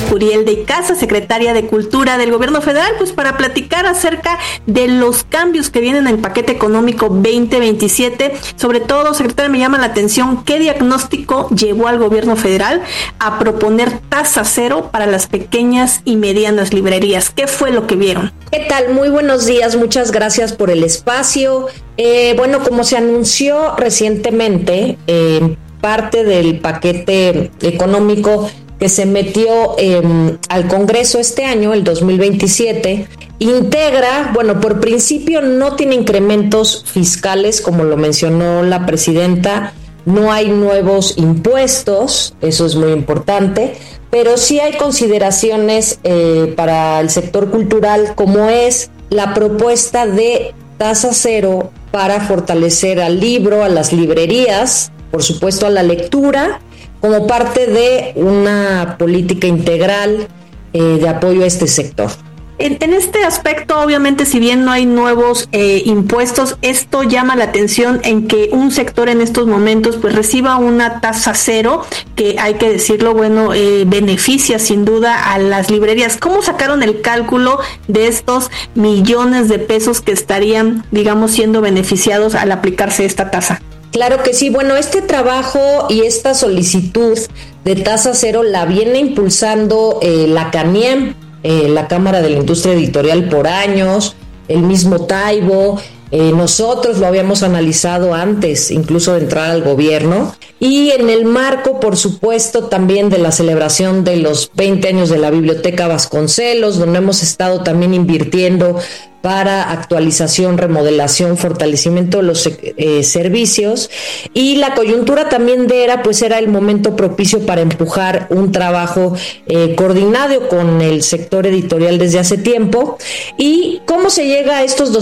Claudia Curiel de Icaza, secretaria de Cultura del Gobierno Federal, pues para platicar acerca de los cambios que vienen en el paquete económico 2027. Sobre todo, secretaria, me llama la atención qué diagnóstico llevó al Gobierno Federal a proponer tasa cero para las pequeñas y medianas librerías. ¿Qué fue lo que vieron? ¿Qué tal? Muy buenos días, muchas gracias por el espacio. Bueno, como se anunció recientemente, parte del paquete económico que se metió al Congreso este año, el 2027, integra, bueno, por principio no tiene incrementos fiscales, como lo mencionó la presidenta, no hay nuevos impuestos, eso es muy importante, pero sí hay consideraciones para el sector cultural, como es la propuesta de tasa cero para fortalecer al libro, a las librerías, por supuesto a la lectura, como parte de una política integral de apoyo a este sector. En este aspecto, obviamente, si bien no hay nuevos impuestos, esto llama la atención en que un sector en estos momentos pues reciba una tasa cero, que hay que decirlo, bueno, beneficia sin duda a las librerías. ¿Cómo sacaron el cálculo de estos millones de pesos que estarían, digamos, siendo beneficiados al aplicarse esta tasa? Claro que sí, bueno, este trabajo y esta solicitud de tasa cero la viene impulsando la CANIEM, la Cámara de la Industria Editorial, por años, el mismo Taibo, nosotros lo habíamos analizado antes incluso de entrar al gobierno, y en el marco, por supuesto, también de la celebración de los 20 años de la Biblioteca Vasconcelos, donde hemos estado también invirtiendo para actualización, remodelación, fortalecimiento de los servicios, y la coyuntura también era el momento propicio para empujar un trabajo coordinado con el sector editorial desde hace tiempo. ¿Y cómo se llega a estos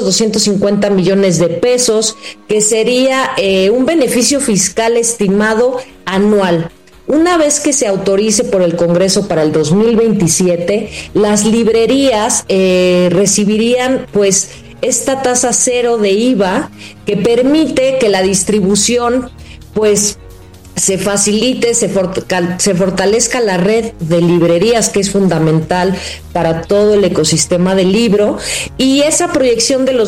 250 millones de pesos, que sería un beneficio fiscal estimado anual? Una vez que se autorice por el Congreso para el 2027, las librerías recibirían pues esta tasa cero de IVA, que permite que la distribución pues se facilite, se fortalezca la red de librerías, que es fundamental para todo el ecosistema del libro, y esa proyección de los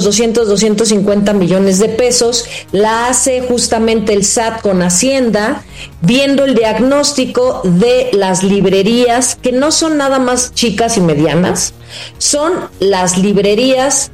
250 millones de pesos la hace justamente el SAT con Hacienda, viendo el diagnóstico de las librerías, que no son nada más chicas y medianas, son las librerías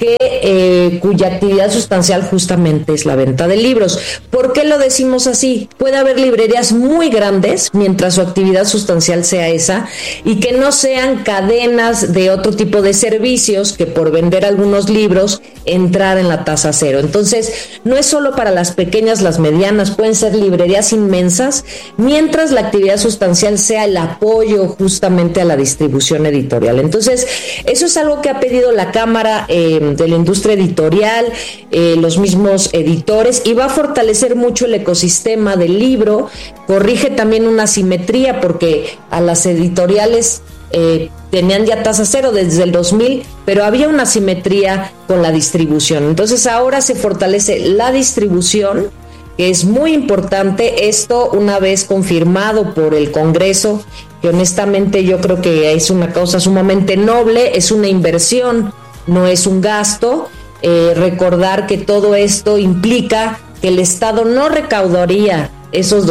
cuya actividad sustancial justamente es la venta de libros. ¿Por qué lo decimos así? Puede haber librerías muy grandes mientras su actividad sustancial sea esa, y que no sean cadenas de otro tipo de servicios que por vender algunos libros entrar en la tasa cero. Entonces, no es solo para las pequeñas, las medianas, pueden ser librerías inmensas, mientras la actividad sustancial sea el apoyo justamente a la distribución editorial. Entonces, eso es algo que ha pedido la Cámara de la Industria Editorial, los mismos editores, y va a fortalecer mucho el ecosistema del libro. Corrige también una asimetría, porque a las editoriales tenían ya tasa cero desde el 2000, pero había una asimetría con la distribución. Entonces ahora se fortalece la distribución, que es muy importante. Esto, una vez confirmado por el Congreso, que honestamente yo creo que es una causa sumamente noble, es una inversión, no es un gasto. Recordar que todo esto implica que el Estado no recaudaría esos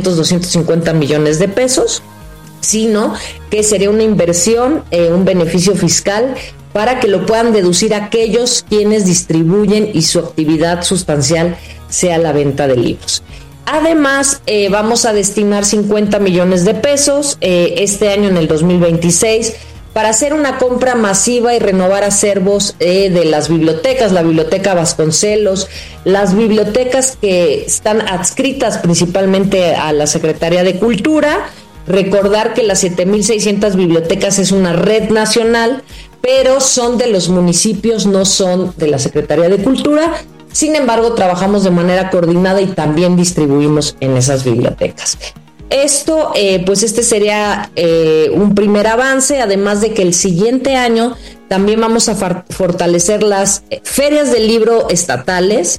250 millones de pesos, sino que sería una inversión, un beneficio fiscal, para que lo puedan deducir aquellos quienes distribuyen y su actividad sustancial sea la venta de libros. Además, vamos a destinar 50 millones de pesos este año, en el 2026, para hacer una compra masiva y renovar acervos de las bibliotecas, la Biblioteca Vasconcelos, las bibliotecas que están adscritas principalmente a la Secretaría de Cultura. Recordar que las 7,600 bibliotecas es una red nacional, pero son de los municipios, no son de la Secretaría de Cultura. Sin embargo, trabajamos de manera coordinada y también distribuimos en esas bibliotecas. Esto, pues este sería un primer avance, además de que el siguiente año también vamos a fortalecer las ferias del libro estatales,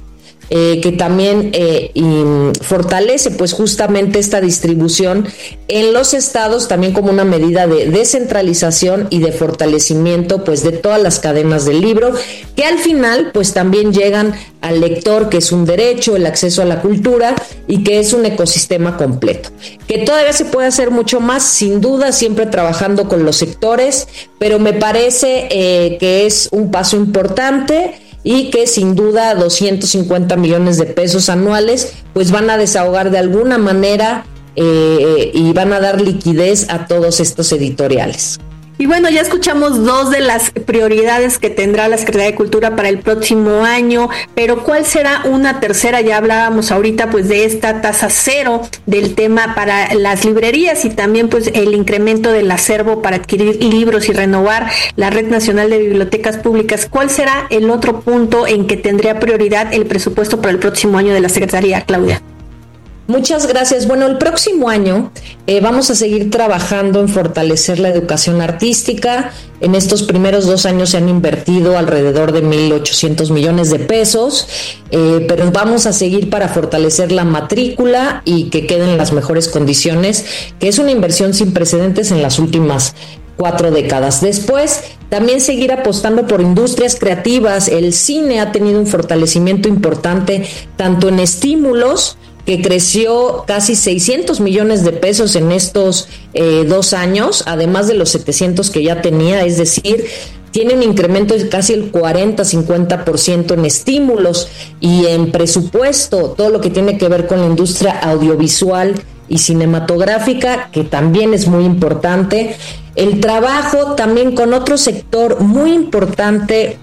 que también fortalece pues justamente esta distribución en los estados, también como una medida de descentralización y de fortalecimiento pues de todas las cadenas del libro, que al final pues también llegan al lector, que es un derecho, el acceso a la cultura, y que es un ecosistema completo. Que todavía se puede hacer mucho más, sin duda, siempre trabajando con los sectores, pero me parece que es un paso importante y que sin duda 250 millones de pesos anuales pues van a desahogar de alguna manera y van a dar liquidez a todos estos editoriales. Y bueno, ya escuchamos dos de las prioridades que tendrá la Secretaría de Cultura para el próximo año, pero ¿cuál será una tercera? Ya hablábamos ahorita pues de esta tasa cero del tema para las librerías y también pues el incremento del acervo para adquirir libros y renovar la Red Nacional de Bibliotecas Públicas. ¿Cuál será el otro punto en que tendría prioridad el presupuesto para el próximo año de la Secretaría, Claudia? Muchas gracias. Bueno, el próximo año vamos a seguir trabajando en fortalecer la educación artística. En estos primeros 2 años se han invertido alrededor de 1,800 millones de pesos, pero vamos a seguir para fortalecer la matrícula y que queden en las mejores condiciones, que es una inversión sin precedentes en las últimas 4 décadas. Después, también seguir apostando por industrias creativas. El cine ha tenido un fortalecimiento importante, tanto en estímulos, que creció casi 600 millones de pesos en estos 2 años, además de los 700 que ya tenía, es decir, tiene un incremento de casi el 40-50% en estímulos, y en presupuesto, todo lo que tiene que ver con la industria audiovisual y cinematográfica, que también es muy importante. El trabajo también con otro sector muy importante,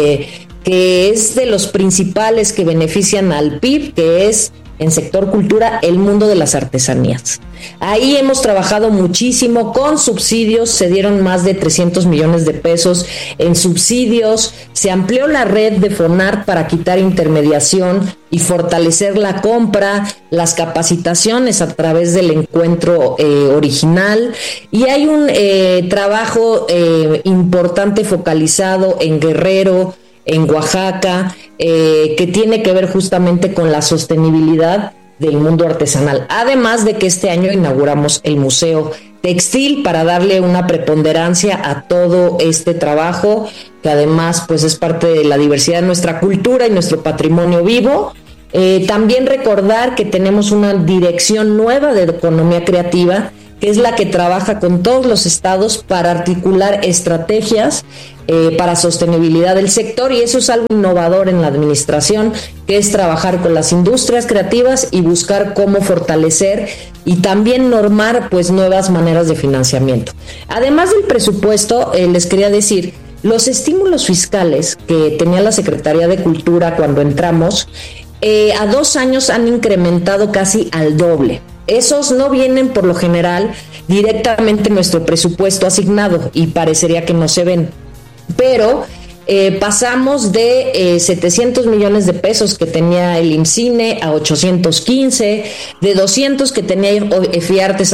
que es de los principales que benefician al PIB, que es en sector cultura, el mundo de las artesanías. Ahí hemos trabajado muchísimo con subsidios, se dieron más de 300 millones de pesos en subsidios, se amplió la red de FONART para quitar intermediación y fortalecer la compra, las capacitaciones a través del encuentro original, y hay un trabajo importante focalizado en Guerrero, en Oaxaca, que tiene que ver justamente con la sostenibilidad del mundo artesanal. Además de que este año inauguramos el Museo Textil para darle una preponderancia a todo este trabajo, que además pues es parte de la diversidad de nuestra cultura y nuestro patrimonio vivo. También recordar que tenemos una dirección nueva de economía creativa, que es la que trabaja con todos los estados para articular estrategias para sostenibilidad del sector, y eso es algo innovador en la administración, que es trabajar con las industrias creativas y buscar cómo fortalecer y también normar pues nuevas maneras de financiamiento. Además del presupuesto, les quería decir, los estímulos fiscales que tenía la Secretaría de Cultura cuando entramos, a 2 años han incrementado casi al doble. Esos no vienen por lo general directamente en nuestro presupuesto asignado y parecería que no se ven, pero pasamos de 700 millones de pesos que tenía el IMCINE a 815, de 200 que tenía EFIARTES a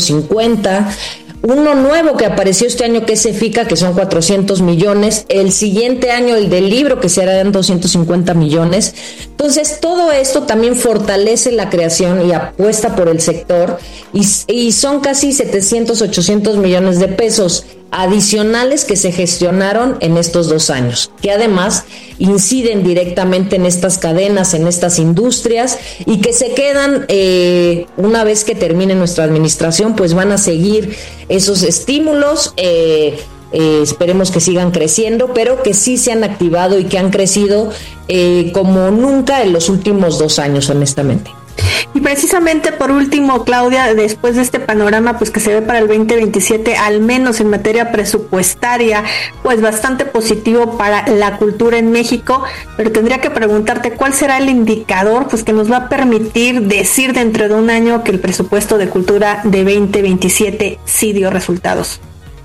250, uno nuevo que apareció este año que es EFICA, que son 400 millones, el siguiente año el del libro, que serán 250 millones. Entonces todo esto también fortalece la creación y apuesta por el sector, y son casi 700, 800 millones de pesos adicionales que se gestionaron en estos 2 años, que además inciden directamente en estas cadenas, en estas industrias, y que se quedan una vez que termine nuestra administración, pues van a seguir esos estímulos, esperemos que sigan creciendo, pero que sí se han activado y que han crecido como nunca en los últimos 2 años, honestamente. Y precisamente por último, Claudia, después de este panorama pues que se ve para el 2027, al menos en materia presupuestaria, pues bastante positivo para la cultura en México, pero tendría que preguntarte cuál será el indicador pues que nos va a permitir decir dentro de un año que el presupuesto de cultura de 2027 sí dio resultados.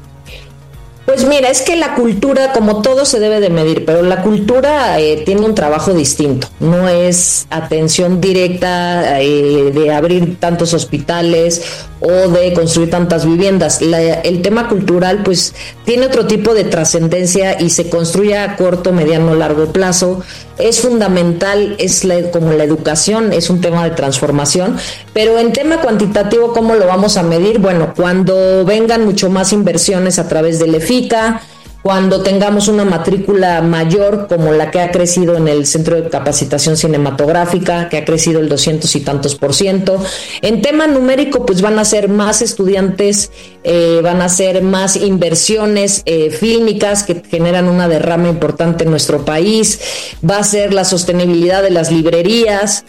Pues mira, es que la cultura, como todo, se debe de medir, pero la cultura tiene un trabajo distinto. No es atención directa de abrir tantos hospitales o de construir tantas viviendas. El tema cultural pues tiene otro tipo de trascendencia y se construye a corto, mediano, largo plazo. es fundamental, como la educación, es un tema de transformación, pero en tema cuantitativo, ¿cómo lo vamos a medir? Bueno, cuando vengan mucho más inversiones a través del EFICA, cuando tengamos una matrícula mayor como la que ha crecido en el Centro de Capacitación Cinematográfica, que ha crecido el 200 y tantos %. En tema numérico, pues van a ser más estudiantes, van a ser más inversiones fílmicas que generan una derrama importante en nuestro país, va a ser la sostenibilidad de las librerías.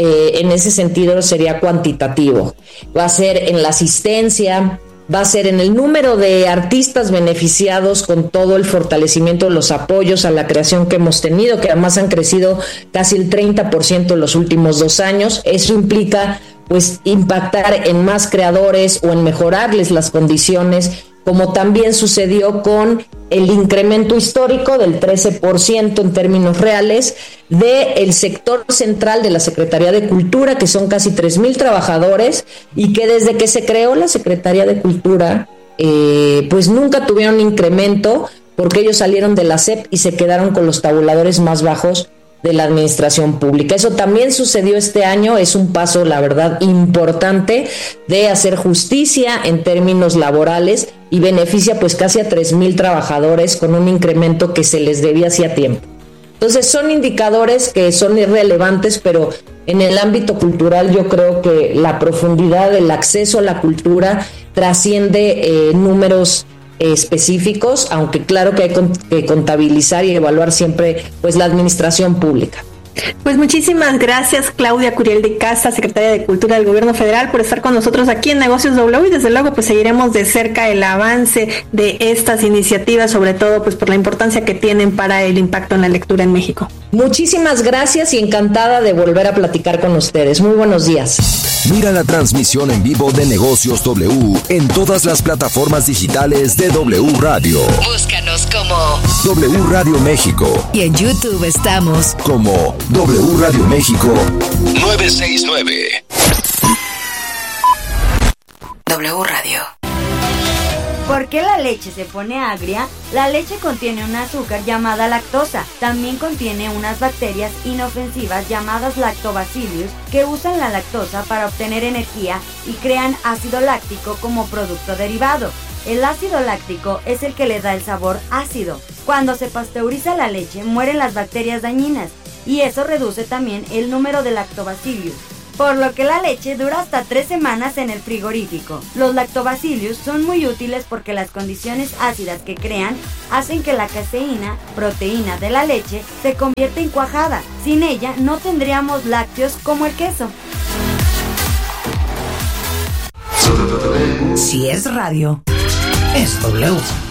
En ese sentido sería cuantitativo, va a ser en la asistencia, va a ser en el número de artistas beneficiados con todo el fortalecimiento de los apoyos a la creación que hemos tenido, que además han crecido casi el 30% en los últimos 2 años. Eso implica pues impactar en más creadores o en mejorarles las condiciones, como también sucedió con el incremento histórico del 13% en términos reales del sector central de la Secretaría de Cultura, que son casi 3,000 trabajadores, y que desde que se creó la Secretaría de Cultura, pues nunca tuvieron incremento, porque ellos salieron de la SEP y se quedaron con los tabuladores más bajos de la administración pública. Eso también sucedió este año, es un paso, la verdad, importante de hacer justicia en términos laborales y beneficia pues casi a 3,000 trabajadores con un incremento que se les debía hacía tiempo. Entonces son indicadores que son irrelevantes, pero en el ámbito cultural yo creo que la profundidad del acceso a la cultura trasciende números específicos, aunque claro que hay que contabilizar y evaluar siempre pues la administración pública. Pues muchísimas gracias, Claudia Curiel de Casa, Secretaria de Cultura del Gobierno Federal, por estar con nosotros aquí en Negocios W, y desde luego pues seguiremos de cerca el avance de estas iniciativas, sobre todo pues por la importancia que tienen para el impacto en la lectura en México. Muchísimas gracias y encantada de volver a platicar con ustedes. Muy buenos días. Mira la transmisión en vivo de Negocios W en todas las plataformas digitales de W Radio. Búscanos como W Radio México. Y en YouTube estamos como W Radio México 969. W Radio. ¿Por qué la leche se pone agria? La leche contiene un azúcar llamada lactosa. También contiene unas bacterias inofensivas llamadas lactobacillus que usan la lactosa para obtener energía y crean ácido láctico como producto derivado. El ácido láctico es el que le da el sabor ácido. Cuando se pasteuriza la leche, mueren las bacterias dañinas y eso reduce también el número de lactobacillus, por lo que la leche dura hasta 3 semanas en el frigorífico. Los lactobacillus son muy útiles porque las condiciones ácidas que crean hacen que la caseína, proteína de la leche, se convierta en cuajada. Sin ella no tendríamos lácteos como el queso. Si es radio, es W.